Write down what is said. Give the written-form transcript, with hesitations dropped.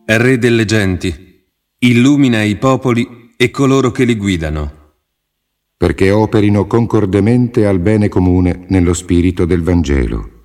Re delle genti, illumina i popoli e coloro che li guidano, perché operino concordemente al bene comune nello spirito del Vangelo.